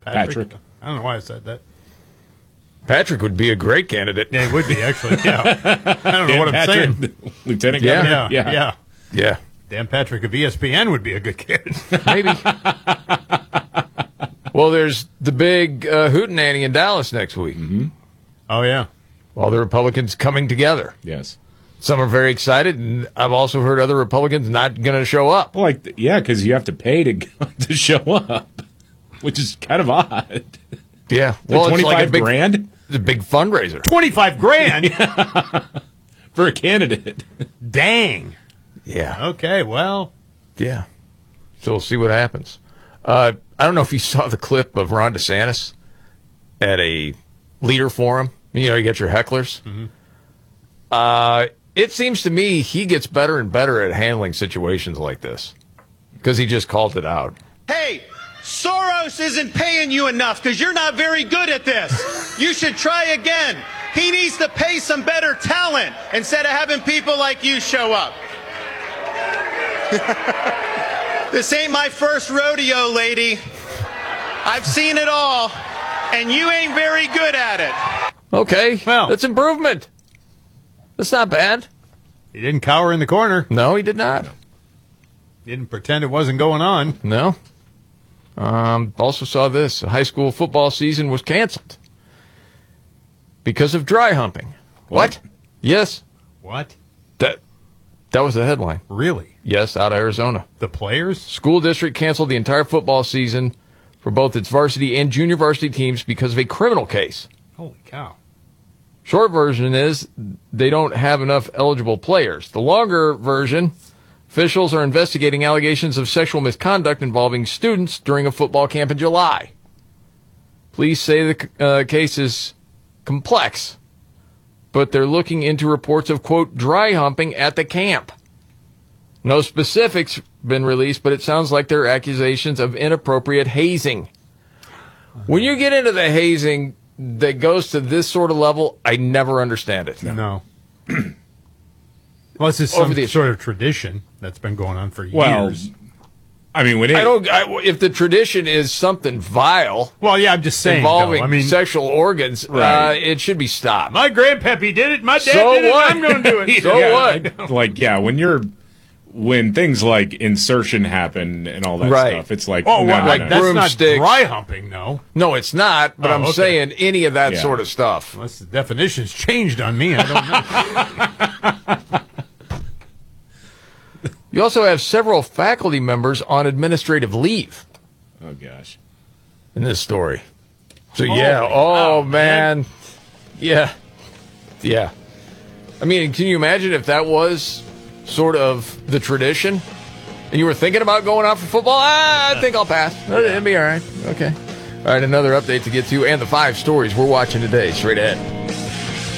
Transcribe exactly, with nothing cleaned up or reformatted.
Patrick. Patrick. I don't know why I said that. Patrick would be a great candidate. Yeah, he would be, actually. Yeah. I don't know Dan what I'm Patrick, saying. Lieutenant Yeah. Governor. Yeah, yeah. Yeah, Dan Patrick of E S P N would be a good candidate. maybe. Well, there's the big uh, hootenanny in Dallas next week. Mm-hmm. Oh, yeah. All the Republicans coming together. Yes. Some are very excited, and I've also heard other Republicans not going to show up. Well, like, yeah, because you have to pay to to show up, which is kind of odd. Yeah, well, well, it's twenty-five like a big, grand it's a big fundraiser. twenty-five grand? for a candidate. Dang. Yeah, Okay, well. yeah. So we'll see what happens. Uh, I don't know if you saw the clip of Ron DeSantis at a leader forum. You know, you get your hecklers. Mm-hmm. Uh, it seems to me he gets better and better at handling situations like this because he just called it out. Hey, Soros isn't paying you enough because you're not very good at this. You should try again. He needs to pay some better talent instead of having people like you show up. This ain't my first rodeo, lady. I've seen it all, and you ain't very good at it. Okay, Well. that's improvement. That's not bad. He didn't cower in the corner. No, he did not. Didn't pretend it wasn't going on. No. Um, also saw this. A high school football season was canceled because of dry humping. What? Yes. What? That that was the headline. Really? Yes, out of Arizona. The players? School district canceled the entire football season for both its varsity and junior varsity teams because of a criminal case. Holy cow. Short version is they don't have enough eligible players. The longer version, officials are investigating allegations of sexual misconduct involving students during a football camp in July. Police say the uh, case is complex, but they're looking into reports of, quote, dry humping at the camp. No specifics been released, but it sounds like there are accusations of inappropriate hazing. When you get into the hazing that goes to this sort of level, I never understand it. No. Well, this is Over some the- sort of tradition that's been going on for Well, years. I mean, when it, I don't. I, if the tradition is something vile Well, yeah, I'm just saying. involving though. I mean, sexual organs, Right. uh, it should be stopped. my grandpappy did it. My dad So did what? it. I'm going to do it. So yeah, what? like, yeah, when you're when things like insertion happen and all that Right. stuff, it's like, Oh, no, well, no, like no. that's not broomsticks. dry humping, no. No, it's not. But Oh, I'm okay. saying any of that Yeah. sort of stuff. Unless the definition's changed on me, I don't know. You also have several faculty members on administrative leave Oh gosh. in this story. So yeah, oh cow, man, yeah, yeah. I mean, can you imagine if that was sort of the tradition, and you were thinking about going out for football? Ah, I think I'll pass. It'll be all right. Okay. All right, another update to get to, and the five stories we're watching today. Straight ahead.